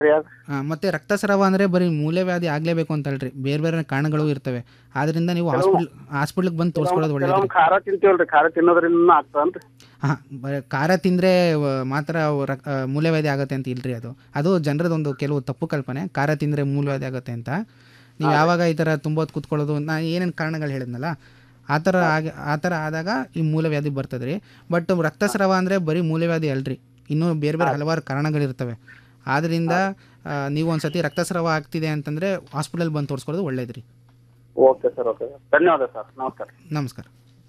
ಮತ್ತೆ ರಕ್ತಸ್ರಾವ ಅಂದರೆ ಬರೀ ಮೂಲವ್ಯಾಧಿ ಆಗಲೇಬೇಕು ಅಂತಲ್ರಿ, ಬೇರೆ ಬೇರೆ ಕಾರಣಗಳು ಇರ್ತವೆ. ಆದ್ರಿಂದ ನೀವು ಹಾಸ್ಪಿಟ್ಲಿಗೆ ಬಂದು ತೋರಿಸ್ಕೊಳ್ಳೋದು ಒಳ್ಳೇದು. ಖಾರ ತಿಂತೀವಲ್ರಿ, ಖಾರ ತಿನ್ನೋದ್ರಿಂದ ಆಗ್ತದನ್ರಿ? ಹಾಂ, ಖಾರ ತಿಂದರೆ ಮಾತ್ರ ಮೂಲವ್ಯಾಧಿ ಆಗುತ್ತೆ ಅಂತ ಇಲ್ರಿ. ಅದು ಜನರದೊಂದು ಕೆಲವು ತಪ್ಪು ಕಲ್ಪನೆ, ಖಾರ ತಿಂದರೆ ಮೂಲವ್ಯಾಧಿ ಆಗುತ್ತೆ ಅಂತ. ನೀವು ಯಾವಾಗ ಈ ಥರ ತುಂಬೊತ್ತು ಕೂತ್ಕೊಳ್ಳೋದು, ನಾನು ಏನೇನು ಕಾರಣಗಳು ಹೇಳಿದ್ನಲ್ಲ ಆ ಥರ ಆದಾಗ ಈ ಮೂಲವ್ಯಾಧಿ ಬರ್ತದೆ ರೀ. ಬಟ್ ರಕ್ತಸ್ರಾವ ಅಂದರೆ ಬರೀ ಮೂಲವ್ಯಾಧಿ ಅಲ್ರಿ, ಇನ್ನೂ ಬೇರೆ ಬೇರೆ ಹಲವಾರು ಕಾರಣಗಳಿರ್ತವೆ. ಆದ್ದರಿಂದ ನೀವು ಒಂದ್ಸತಿ ರಕ್ತಸ್ರಾವ ಆಗ್ತಿದೆ ಅಂತಂದರೆ ಹಾಸ್ಪಿಟಲ್ ಬಂದು ತೋರಿಸ್ಕೊಳ್ಳೋದು ಒಳ್ಳೇದು ರೀ. ಓಕೆ ಸರ್, ಓಕೆ ಸರ್, ಧನ್ಯವಾದ ಸರ್. ನಮಸ್ಕಾರ. ನಮಸ್ಕಾರ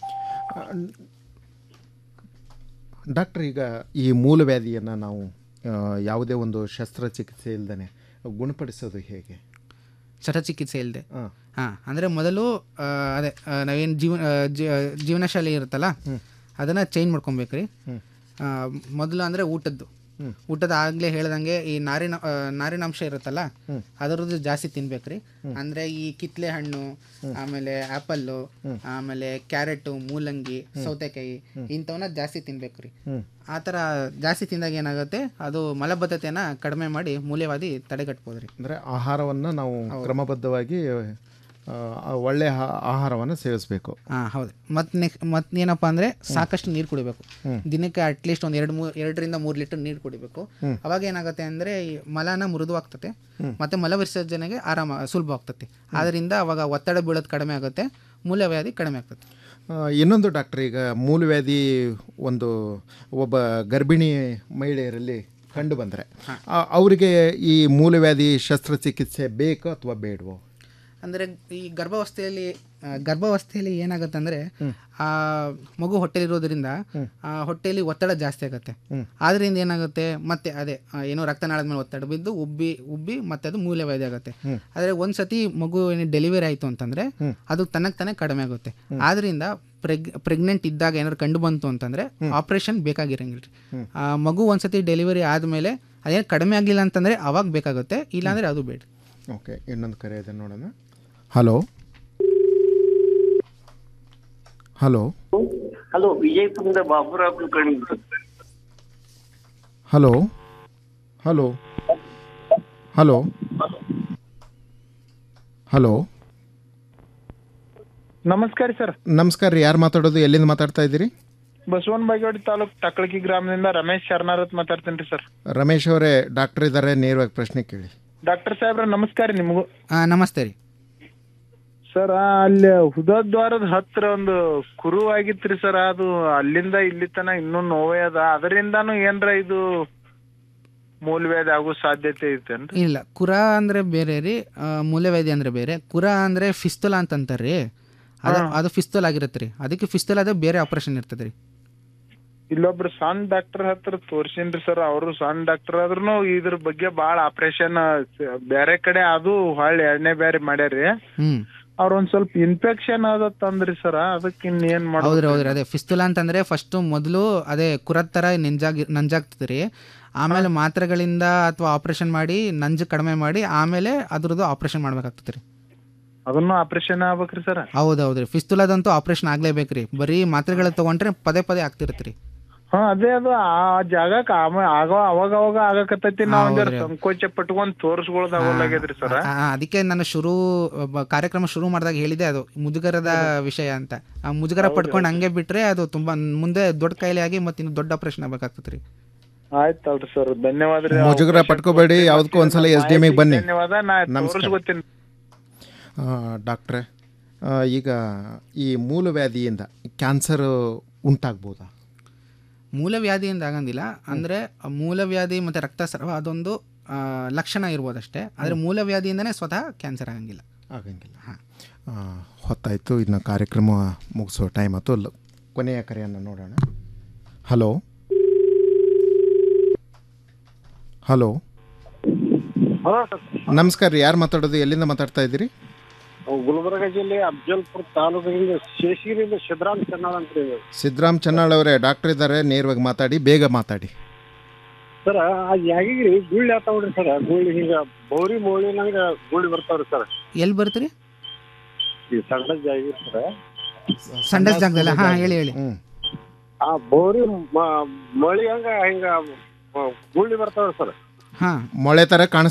ಡಾಕ್ಟರ್. ಈಗ ಈ ಮೂಲವ್ಯಾಧಿಯನ್ನು ನಾವು ಯಾವುದೇ ಒಂದು ಶಸ್ತ್ರಚಿಕಿತ್ಸೆ ಇಲ್ಲದೇ ಗುಣಪಡಿಸೋದು ಹೇಗೆ? ಶಸ್ತ್ರಚಿಕಿತ್ಸೆ ಇಲ್ಲದೆ? ಹಾಂ, ಅಂದರೆ ಮೊದಲು ಅದೇ ನಾವೇನು ಜೀವನ ಶೈಲಿ ಇರುತ್ತಲ್ಲ ಅದನ್ನು ಚೇಂಜ್ ಮಾಡ್ಕೊಬೇಕು ರೀ. ಮೊದಲು ಅಂದರೆ ಊಟದ ಆಗಲೇ ಹೇಳ್ದಂಗೆ ಈ ನಾರಿನಾಂಶ ಇರುತ್ತಲ್ಲ ಅದರದ್ದು ಜಾಸ್ತಿ ತಿನ್ಬೇಕ್ರಿ. ಅಂದರೆ ಈ ಕಿತ್ಲೆ ಹಣ್ಣು, ಆಮೇಲೆ ಆ್ಯಪಲ್ಲು, ಆಮೇಲೆ ಕ್ಯಾರೆಟು, ಮೂಲಂಗಿ, ಸೌತೆಕಾಯಿ ಇಂಥವನ್ನ ಜಾಸ್ತಿ ತಿನ್ಬೇಕ್ರಿ. ಆ ಥರ ಜಾಸ್ತಿ ತಿಂದಾಗ ಏನಾಗುತ್ತೆ, ಅದು ಮಲಬದ್ಧತೆಯನ್ನು ಕಡಿಮೆ ಮಾಡಿ ಮೂಲವ್ಯಾಧಿ ತಡೆಗಟ್ಬೋದು ರೀ. ಅಂದರೆ ಆಹಾರವನ್ನು ನಾವು ಕ್ರಮಬದ್ಧವಾಗಿ ಒಳ್ಳೆಯ ಆಹಾರವನ್ನು ಸೇವಿಸಬೇಕು. ಹೌದು. ಮತ್ತೇನಪ್ಪ ಅಂದರೆ ಸಾಕಷ್ಟು ನೀರು ಕುಡಿಬೇಕು. ದಿನಕ್ಕೆ ಅಟ್ಲೀಸ್ಟ್ ಒಂದು 2-3 ಲೀಟರ್ ನೀರು ಕುಡಿಬೇಕು. ಅವಾಗ ಏನಾಗುತ್ತೆ ಅಂದರೆ ಈ ಮಲನ ಮೃದುವಾಗ್ತದೆ ಮತ್ತು ಮಲ ವಿಸರ್ಜನೆಗೆ ಸುಲಭವಾಗ್ತದೆ. ಆದ್ದರಿಂದ ಅವಾಗ ಒತ್ತಡ ಬೀಳೋದು ಕಡಿಮೆ ಆಗುತ್ತೆ, ಮೂಲವ್ಯಾಧಿ ಕಡಿಮೆ ಆಗ್ತದೆ. ಇನ್ನೊಂದು ಡಾಕ್ಟರ್, ಈಗ ಮೂಲವ್ಯಾಧಿ ಒಬ್ಬ ಗರ್ಭಿಣಿ ಮಹಿಳೆಯರಲ್ಲಿ ಕಂಡು ಬಂದರೆ ಅವರಿಗೆ ಈ ಮೂಲವ್ಯಾಧಿ ಶಸ್ತ್ರಚಿಕಿತ್ಸೆ ಬೇಕೋ ಅಥವಾ ಬೇಡವೋ? ಅಂದರೆ ಈ ಗರ್ಭಾವಸ್ಥೆಯಲ್ಲಿ ಏನಾಗುತ್ತೆ ಅಂದರೆ ಆ ಮಗು ಹೊಟ್ಟೆಲಿರೋದ್ರಿಂದ ಹೊಟ್ಟೆಯಲ್ಲಿ ಒತ್ತಡ ಜಾಸ್ತಿ ಆಗುತ್ತೆ. ಆದ್ರಿಂದ ಏನಾಗುತ್ತೆ, ಮತ್ತೆ ಅದೇ ಏನೋ ರಕ್ತನಾಳದ ಮೇಲೆ ಒತ್ತಡ ಬಿದ್ದು ಉಬ್ಬಿ ಮತ್ತೆ ಅದು ಮೂಲವ್ಯಾಧಿ ಆಗುತ್ತೆ. ಆದರೆ ಒಂದ್ಸತಿ ಮಗು ಡೆಲಿವರಿ ಆಯಿತು ಅಂತಂದರೆ ಅದು ತಾನೇ ಕಡಿಮೆ ಆಗುತ್ತೆ. ಆದ್ರಿಂದ ಪ್ರೆಗ್ನೆಂಟ್ ಇದ್ದಾಗ ಏನಾದ್ರು ಕಂಡು ಬಂತು ಅಂತಂದರೆ ಆಪ್ರೇಷನ್ ಬೇಕಾಗಿರಂಗಿಲ್ಲ ರೀ. ಮಗು ಒಂದ್ಸತಿ ಡೆಲಿವರಿ ಆದಮೇಲೆ ಅದೇನು ಕಡಿಮೆ ಆಗಲಿಲ್ಲ ಅಂತಂದರೆ ಅವಾಗ ಬೇಕಾಗುತ್ತೆ, ಇಲ್ಲಾಂದರೆ ಅದು ಬೇಡ. ಓಕೆ, ಇನ್ನೊಂದು ಕರೆ ಇದೆ ನೋಡೋಣ. ಹಲೋ ಹಲೋ, ವಿಜಯಪುರದ ಬಾಬುರಾವ್ ಕುಲಕರ್ಣಿ. ಹಲೋ ನಮಸ್ಕಾರ ಸರ್. ನಮಸ್ಕಾರ ರೀ, ಯಾರು ಮಾತಾಡೋದು, ಎಲ್ಲಿಂದ ಮಾತಾಡ್ತಾ ಇದ್ದೀರಿ? ಬಸವನ ಬಾಗೇವಾಡಿ ತಾಲೂಕ್ ಟಕಳಕಿ ಗ್ರಾಮದಿಂದ ರಮೇಶ್ ಶರಣಾರತ್ ಮಾತಾಡ್ತೇನೆ ಸರ್. ರಮೇಶ್ ಅವರೇ, ಡಾಕ್ಟರ್ ಇದ್ದಾರೆ, ನೇರವಾಗಿ ಪ್ರಶ್ನೆ ಕೇಳಿ. ಡಾಕ್ಟರ್ ಸಾಹೇಬ್ರ ನಮಸ್ಕಾರ. ನಿಮಗೂ ನಮಸ್ತೆ ರೀ ಸರ್. ಅಲ್ಲಿ ಹುದದ್ವಾರದ ಹತ್ರ ಒಂದು ಕುರು ಆಗಿತ್ರಿ ಸರ್, ಅದು ಅಲ್ಲಿಂದ ಇಲ್ಲಿ ತನ ಇನ್ನೂ ನೋವೇ ಅದ, ಅದರಿಂದಾನು ಏನ್ರ ಇದು ಮೂಲವ್ಯಾಧಿ ಆಗೋ ಸಾಧ್ಯತೆ ಐತೇನ್ರಿ? ಇಲ್ಲ, ಕುರ ಅಂದ್ರೆ ಬೇರೆ ರೀ, ಮೂಲವ್ಯಾಧಿ ಅಂದ್ರೆ ಬೇರೆ. ಕುರ ಅಂದ್ರೆ ಫಿಸ್ತುಲಾ ಅಂತಂತಾರ್ರಿ, ಅದು ಫಿಸ್ತುಲ್ ಆಗಿರುತ್ತೆ ರೀ. ಅದಕ್ಕೆ ಫಿಸ್ತುಲ್ ಅದ ಬೇರೆ ಆಪರೇಷನ್ ಇರ್ತದೆ ರೀ. ಇಲ್ಲೊಬ್ರು ಸಣ್ಣ ಡಾಕ್ಟರ್ ಹತ್ರ ತೋರ್ಸಿನ್ರಿ ಸರ್, ಅವರು ಸಣ್ಣ ಡಾಕ್ಟರ್ ಆದ್ರೂ ಇದ್ರ ಬಗ್ಗೆ ಬಾಳ ಆಪರೇಷನ್ ಬೇರೆ ಕಡೆ ಅದು ಹೊಳ್ಳಿ ಎಣ್ಣೆ ಬೇರೆ ಮಾಡ್ಯಾರಿ. ಅವ್ರ ಒಂದ್ ಸ್ವಲ್ಪ ಇನ್ಫೆಕ್ಷನ್ ಆದತ್ತಂದ್ರಿ ಸರ್, ಅದಕ್ಕೆ ಇನ್ನೇನ್ ಮಾಡೋದು? ಹೌದ್ರಿ, ಅದೇ ಫಿಸ್ತುಲಾ ಅಂತಂದ್ರೆ ಫಸ್ಟ್ ಮೊದಲು ಅದೇ ಕುರದ ತರ ನಂಜಾಗ್ತದೆ ರೀ. ಆಮೇಲೆ ಮಾತ್ರೆಗಳಿಂದ ಅಥವಾ ಆಪರೇಷನ್ ಮಾಡಿ ನಂಜು ಕಡಿಮೆ ಮಾಡಿ ಆಮೇಲೆ ಅದ್ರದ್ದು ಆಪರೇಷನ್ ಮಾಡ್ಬೇಕಾಗ್ತದೆ ರೀ. ಅದನ್ನು ಆಪರೇಷನ್ ಆಗ್ಬೇಕ್ರಿ ಸರ್? ಹೌದೌದ್ರಿ, ಫಿಸ್ತುಲಾದಂತೂ ಆಪರೇಷನ್ ಆಗ್ಲೇಬೇಕ್ರಿ. ಬರೀ ಮಾತ್ರೆಗಳು ತಗೊಂಡ್ರೆ ಪದೇ ಆಗ್ತಿರತ್ರಿ. ಅದೇ ಅದು ಆ ಜಾಗಕ್ಕೆ ಅವಾಗ ಆಗಕತ್ತೈತಿ, ನಾವ್ ಸಂಕೋಚ ಪಟ್ಕೊಂಡ್ ತೋರಿಸ್ಕೊಳ್ಳೋದಾಗಲ್ಲಾಗ್ಯದ್ರಿ ಸರ್. ಅದಕ್ಕೆ ನಾನು ಕಾರ್ಯಕ್ರಮ ಶುರು ಮಾಡಿದಾಗ ಹೇಳಿದೆ, ಅದು ಮುಜುಗರದ ವಿಷಯ ಅಂತ. ಆ ಮುಜುಗರ ಪಡ್ಕೊಂಡು ಹಂಗೆ ಬಿಟ್ರೆ ಅದು ತುಂಬಾ ಮುಂದೆ ದೊಡ್ಡ ಕಾಯಿಲೆ ಆಗಿ ಮತ್ತೆ ಇನ್ನು ದೊಡ್ಡ ಆಪರೇಷನ್ ಆಗ್ಬೇಕಾಗ್ತದ್ರಿ. ಆಯ್ತಲ್ರಿ ಸರ್, ಧನ್ಯವಾದ ರೀ. ಮುಜುಗರ ಪಟ್ಕೋಬೇಡಿ, ಯಾವ್ದಕ್ಕೂ ಒಂದ್ಸಲ SDM ಗೆ ಬನ್ನಿ. ಧನ್ಯವಾದ. ನಮಸ್ಕಾರ ಡಾಕ್ಟ್ರೆ. ಈಗ ಈ ಮೂಲವ್ಯಾಧಿಯಿಂದ ಕ್ಯಾನ್ಸರ್ ಉಂಟಾಗ್ಬೋದಾ? ಮೂಲವ್ಯಾಧಿಯಿಂದ ಆಗಂಗಿಲ್ಲ. ಅಂದರೆ ಮೂಲವ್ಯಾಧಿ ಮತ್ತು ರಕ್ತಸ್ರಾವ ಅದೊಂದು ಲಕ್ಷಣ ಇರ್ಬೋದಷ್ಟೇ, ಆದರೆ ಮೂಲವ್ಯಾಧಿಯಿಂದನೇ ಸ್ವತಃ ಕ್ಯಾನ್ಸರ್ ಆಗಂಗಿಲ್ಲ. ಹೊತ್ತಾಯಿತು, ಇನ್ನು ಕಾರ್ಯಕ್ರಮ ಮುಗಿಸೋ ಟೈಮ್ ಆಯ್ತು. ಕೊನೆಯ ಕರೆಯನ್ನು ನೋಡೋಣ. ಹಲೋ ನಮಸ್ಕಾರ ರೀ, ಯಾರು ಮಾತಾಡೋದು, ಎಲ್ಲಿಂದ ಮಾತಾಡ್ತಾ ಇದ್ದೀರಿ? ಗುಲ್ಬರ್ಗ ಜಿಲ್ಲೆ ಅಫ್ಜಲ್ಪುರ ತಾಲೂಕಿನಿಂದ ಶೇಷಗಿರಿಯಿಂದ ಸಿದ್ದರಾಮ್ ಚನ್ನಾಳ್ ಅಂತ. ಸಿದ್ದರಾಮ್ ಚನ್ನಾಳ್ ಅವರೇ, ಡಾಕ್ಟರ್ ಇದ್ದಾರೆ, ನೇರವಾಗಿ ಮಾತಾಡಿ, ಬೇಗ ಮಾತಾಡಿ ಸರ್. ಅದು ಯಾಗಿಗ್ರಿ ಗುಳ್ಳಿ ಆತಾವ್ರಿ ಸರ್, ಗುಳ್ಳಿ ಹಿಂಗ ಬೌರಿ ಮೋಳಿ ನಂಗೆ ಗುಳ್ಳಿ ಬರ್ತಾವ್ರಿ ಸರ್. ಎಲ್ಲಿ ಬರ್ತೀರಿ? ಈ ಸಣ್ಣ ಜಾಗ ಸರ್, ಸಂಡಸ್ ಜಾಗದಲ್ಲ? ಹಾ, ಹೇಳಿ. ಆ ಬೌರಿ ಮಳಿ ಹಂಗ ಹಿಂಗ ಗುಳ್ಳಿ ಬರ್ತಾವ್ರಿ ಸರ್. ಹಾಂ ಮೊಳೆ ಥರ ಕಾಣಿಸ್ತಾ